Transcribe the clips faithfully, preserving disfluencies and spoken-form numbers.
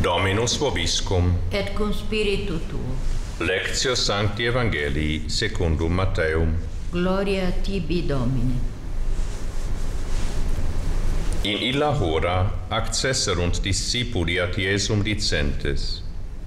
Dominus vobiscum. Et cum spiritu tuo. Lectio Sancti Evangelii secundum Matteum. Gloria tibi, Domine. In illa hora accesserunt discipuli ad Iesum dicentes: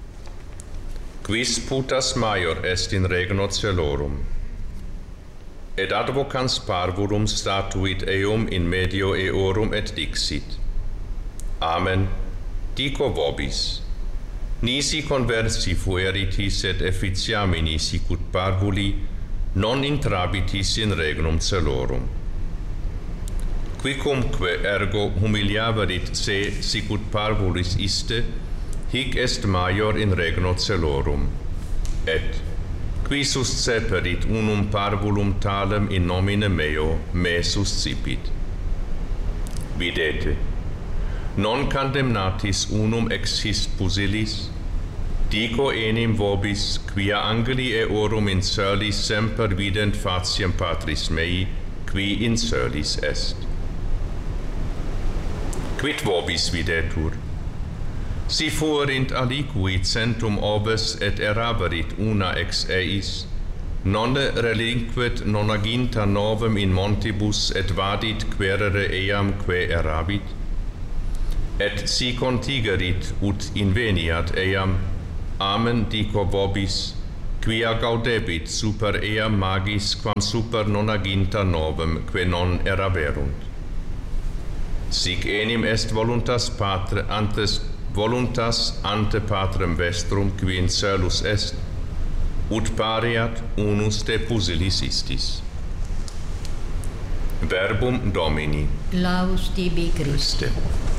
Quis putas maior est in regno coelorum? Et advocans parvulum statuit eum in medio eorum et dixit: Amen, dico vobis, nisi conversi fueritis et efficiamini sicut parvuli, non intrabitis in regnum coelorum. Quicumque ergo humiliaverit se sicut parvulis iste, hic est maior in regno coelorum. Et qui susceperit unum parvulum talem in nomine meo, me suscipit. Videte, non condemnatis unum ex his pusillis, dico enim vobis, quia angeli eorum in coelis semper vident faciem Patris mei, qui in coelis est. Quid vobis videtur? Si fuerint aliqui centum oves et eraverit una ex eis, nonne relinquet nonaginta novem in montibus et vadit querere eam que eravit? Et si contigerit ut inveniat eam, amen dico vobis, quia gaudebit super eam magis quam super nonaginta novem que non eraverunt. Sic enim est voluntas Patre antes voluntas ante Patrem vestrum qui in coelus est, ut pareat unus de pusillis istis. Verbum Domini. Laus tibi, Christe.